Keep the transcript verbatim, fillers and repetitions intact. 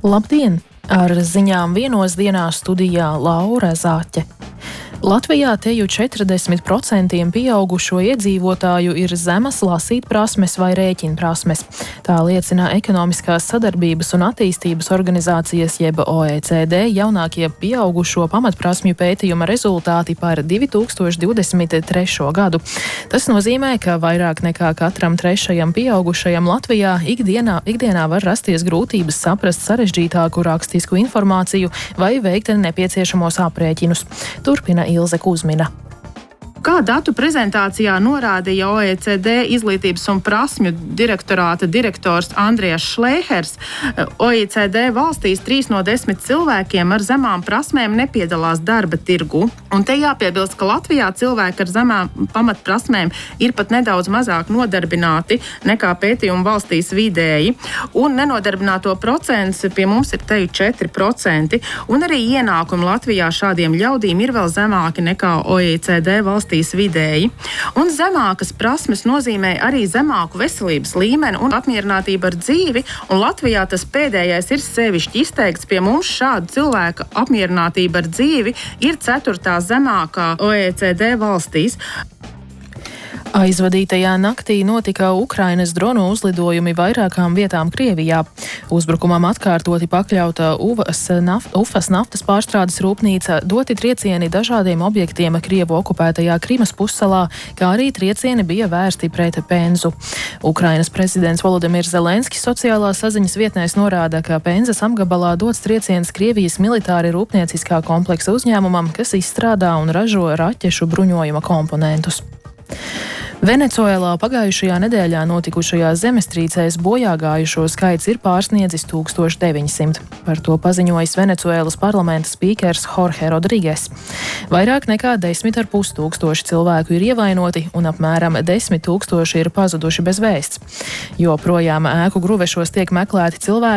Labdien! Ar ziņām vienos dienā studijā Laura Zāķe. Latvijā teju četrdesmit procenti pieaugušo iedzīvotāju ir zemas lasīt prasmes vai rēķina prasmes. Tā liecina Ekonomiskās sadarbības un attīstības organizācijas jeb O E C D jaunākie pieaugušo pamatprasmju pētījuma rezultāti par divi tūkstoši divdesmit trešo gadu. Tas nozīmē, ka vairāk nekā katram trešajam pieaugušajam Latvijā ikdienā, ikdienā var rasties grūtības saprast sarežģītāku rakstisku informāciju vai veikt nepieciešamos aprēķinus. Turpina Ilze Kuzmina. Kā datu prezentācijā norādīja O E C D izglītības un prasmju direktorāta direktors Andrijas Šlēhers, O E C D valstīs trīs no desmit cilvēkiem ar zemām prasmēm nepiedalās darba tirgu. Un te jāpiebilst, ka Latvijā cilvēki ar zemām pamatprasmēm ir pat nedaudz mazāk nodarbināti nekā pētījuma valstīs vidēji. Un nenodarbināto procents pie mums ir teju četri procenti. Un arī ienākumi Latvijā šādiem ļaudīm ir vēl zemāki nekā O E C D valstīs vidēji. Un zemākas prasmes nozīmē arī zemāku veselības līmeni un apmierinātību ar dzīvi, un Latvijā tas pēdējais ir sevišķi izteikts. Pie mums šāda cilvēka apmierinātība ar dzīvi ir ceturtā zemākā O E C D valstīs. Aizvadītajā naktī notika Ukrainas dronu uzlidojumi vairākām vietām Krievijā. Uzbrukumam atkārtoti pakļauta Uvas, naft, Ufas naftas pārstrādes rūpnīca, doti triecieni dažādiem objektiem Krievu okupētajā Krimas pussalā, kā arī triecieni bija vērsti pret Penzu. Ukrainas prezidents Volodimirs Zelenskis sociālās saziņas vietnēs norāda, ka Penzas apgabalā dots trieciens Krievijas militāri rūpnieciskā kompleksa uzņēmumam, kas izstrādā un ražo raķešu bruņojuma komponentus. Venecuēlā pagājušajā nedēļā notikušajās zemestrīcēs bojāgājušo skaits ir pārsniedzis tūkstoš deviņsimt. Par to paziņojis Venecuēlas parlamenta spīkers Jorge Rodrigues. Vairāk nekā desmit ar pus tūkstoši cilvēku ir ievainoti un apmēram desmit tūkstoši ir pazuduši bez vēsts. Joprojām ēku gruvešos tiek meklēti cilvēki,